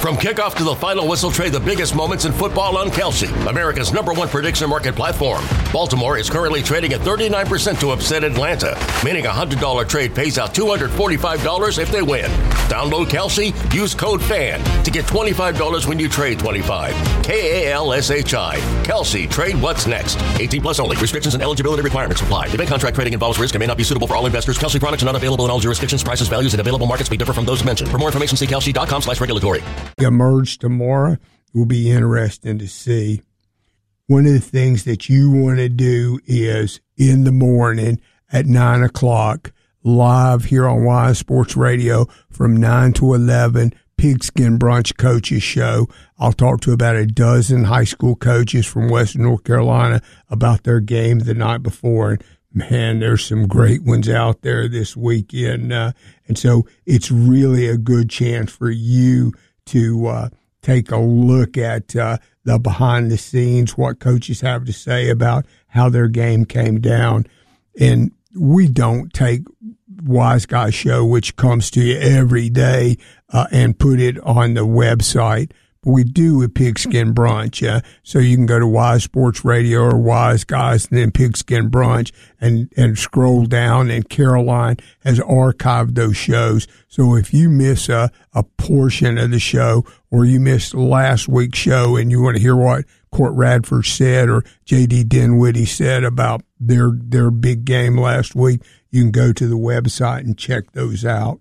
From kickoff to the final whistle, trade the biggest moments in football on Kalshi, America's #1 prediction market platform. Baltimore is currently trading at 39% to upset Atlanta, meaning a $100 trade pays out $245 if they win. Download Kalshi, use code FAN to get $25 when you trade 25. KALSHI. Kalshi, trade what's next. 18 plus only. Restrictions and eligibility requirements apply. Event contract trading involves risk and may not be suitable for all investors. Kalshi products are not available in all jurisdictions. Prices, values, and available markets may differ from those mentioned. For more information, see kalshi.com/regulatory. Emerge tomorrow will be interesting to see. One of the things that you want to do is in the morning at 9 o'clock, live here on Wise Sports Radio from 9 to 11, Pigskin Brunch Coaches Show. I'll talk to about a dozen high school coaches from Western North Carolina about their game the night before. And man, there's some great ones out there this weekend. And so it's really a good chance for you to take a look at the behind the scenes, what coaches have to say about how their game came down. And we don't take Wise Guy Show, which comes to you every day, and put it on the website. But we do a Pigskin Brunch. So you can go to Wise Sports Radio or Wise Guys and then Pigskin Brunch and scroll down, and Caroline has archived those shows. So if you miss a portion of the show, or you missed last week's show and you want to hear what Court Radford said or J.D. Dinwiddie said about their big game last week, you can go to the website and check those out.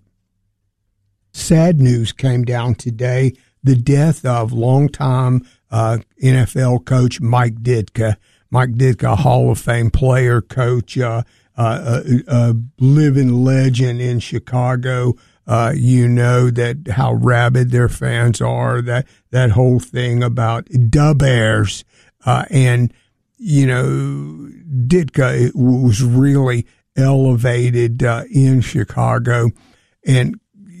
Sad news came down today. The death of longtime NFL coach Mike Ditka. Mike Ditka, Hall of Fame player, coach, a living legend in Chicago. You know that how rabid their fans are, that whole thing about the Bears. And, you know, Ditka was really elevated in Chicago. And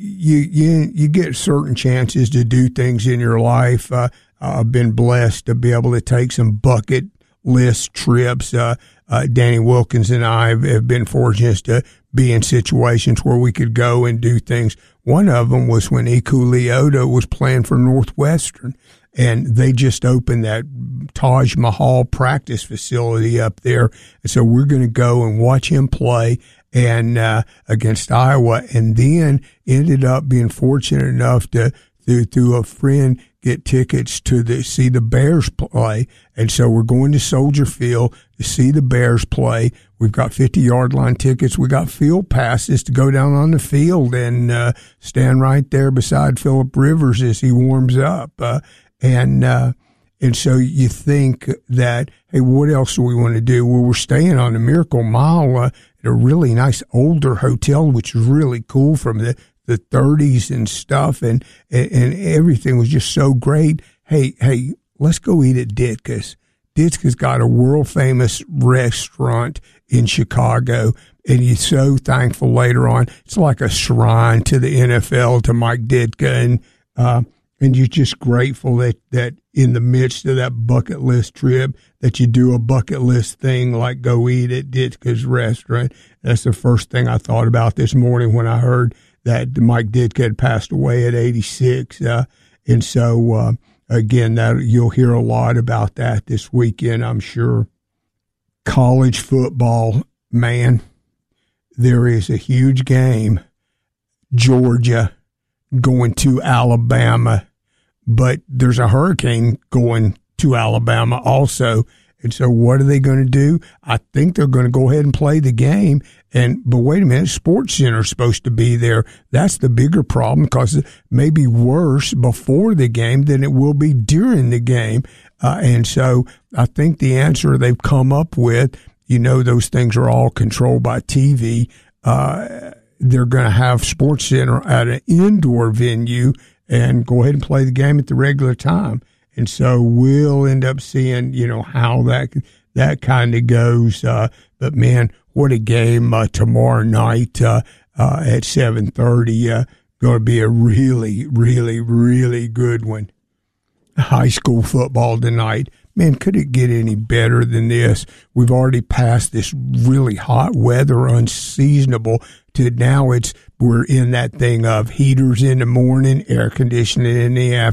you get certain chances to do things in your life. I've been blessed to be able to take some bucket list trips. Danny Wilkins and I have been fortunate to be in situations where we could go and do things. One of them was when Iku Leota was playing for Northwestern, and they just opened that Taj Mahal practice facility up there. And so we're going to go and watch him play and against Iowa, and then ended up being fortunate enough to through a friend get tickets to see the Bears play. And so we're going to Soldier Field to see the Bears play. We've got 50-yard line tickets. We got field passes to go down on the field and stand right there beside Phillip Rivers as he warms up. And so you think that, hey, what else do we want to do? Well, we're staying on the Miracle Mile at a really nice older hotel, which is really cool from the 30s and stuff, and everything was just so great. Hey, let's go eat at Ditka's. Ditka's got a world-famous restaurant in Chicago, and you're so thankful later on. It's like a shrine to the NFL, to Mike Ditka, and you're just grateful that in the midst of that bucket list trip that you do a bucket list thing like go eat at Ditka's restaurant. That's the first thing I thought about this morning when I heard that Mike Ditka had passed away at 86. And so, again, that you'll hear a lot about that this weekend, I'm sure. College football, man, there is a huge game. Georgia going to Alabama, but there's a hurricane going to Alabama also. And so what are they going to do? I think they're going to go ahead and play the game. But wait a minute, Sports Center is supposed to be there. That's the bigger problem, because it may be worse before the game than it will be during the game. And so I think the answer they've come up with, those things are all controlled by TV. They're going to have Sports Center at an indoor venue and go ahead and play the game at the regular time. And so we'll end up seeing, how that kind of goes. But man, what a game tomorrow night at 7:30. Going to be a really, really, really good one. High school football tonight. Man, could it get any better than this? We've already passed this really hot weather, unseasonable, to now we're in that thing of heaters in the morning, air conditioning in the afternoon.